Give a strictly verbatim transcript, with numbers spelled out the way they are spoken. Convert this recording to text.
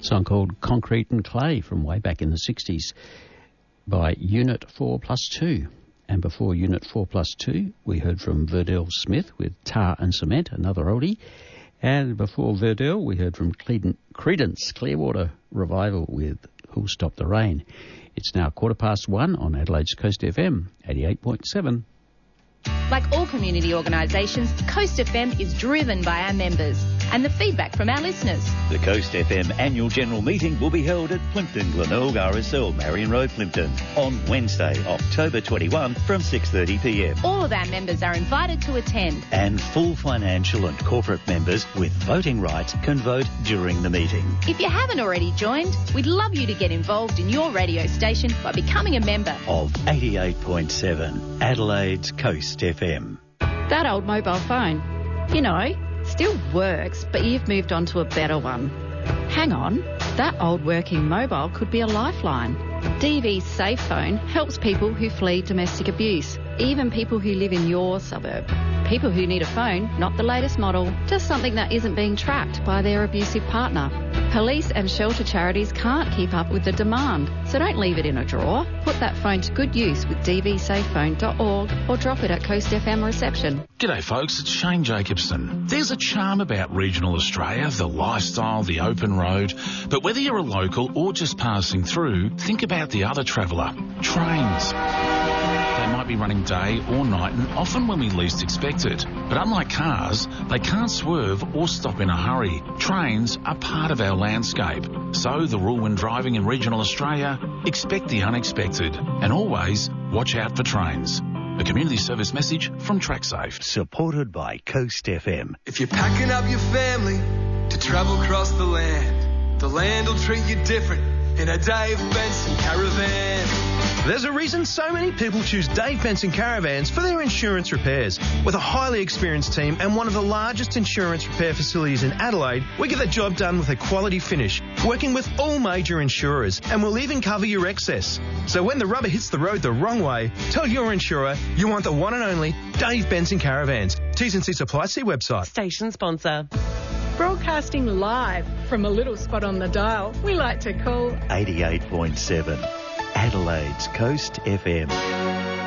song called Concrete and Clay from way back in the sixties by Unit four plus two. And before Unit four plus two, we heard from Verdell Smith with Tar and Cement, another oldie. And before Verdell, we heard from Creedence Clearwater Revival with Who'll Stop the Rain. It's now quarter past one on Adelaide's Coast F M, eighty-eight point seven. Like all community organisations, Coast F M is driven by our members and the feedback from our listeners. The Coast F M annual general meeting will be held at Plympton Glenelg R S L, Marion Road, Plympton, on Wednesday, October twenty-first from six thirty p m. All of our members are invited to attend. And full financial and corporate members with voting rights can vote during the meeting. If you haven't already joined, we'd love you to get involved in your radio station by becoming a member of eighty-eight point seven Adelaide's Coast F M. That old mobile phone, you know, still works, but you've moved on to a better one. Hang on, that old working mobile could be a lifeline. D V Safe Phone helps people who flee domestic abuse, even people who live in your suburb. People who need a phone, not the latest model, just something that isn't being tracked by their abusive partner. Police and shelter charities can't keep up with the demand, so don't leave it in a drawer. Put that phone to good use with d v safe phone dot org or drop it at Coast F M reception. G'day folks, it's Shane Jacobson. There's a charm about regional Australia, the lifestyle, the open road, but whether you're a local or just passing through, think about the other traveller, trains. They might be running day or night and often when we least expect it. But unlike cars, they can't swerve or stop in a hurry. Trains are part of our landscape. So the rule when driving in regional Australia, expect the unexpected and always watch out for trains. A community service message from TrackSafe. Supported by Coast F M. If you're packing up your family to travel across the land, the land will treat you different in a Dave Benson Caravan. There's a reason so many people choose Dave Benson Caravans for their insurance repairs. With a highly experienced team and one of the largest insurance repair facilities in Adelaide, we get the job done with a quality finish, working with all major insurers, and we'll even cover your excess. So when the rubber hits the road the wrong way, tell your insurer you want the one and only Dave Benson Caravans. T's and C's apply. See website. Station sponsor. Broadcasting live from a little spot on the dial we like to call eighty-eight point seven Adelaide's Coast F M.